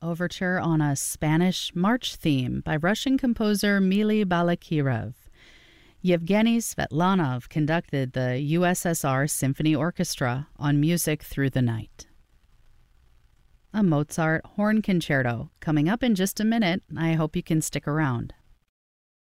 overture on a Spanish march theme by Russian composer Mili Balakirev. Yevgeny Svetlanov conducted the USSR Symphony Orchestra on Music Through the Night. A Mozart horn concerto coming up in just a minute. I hope you can stick around.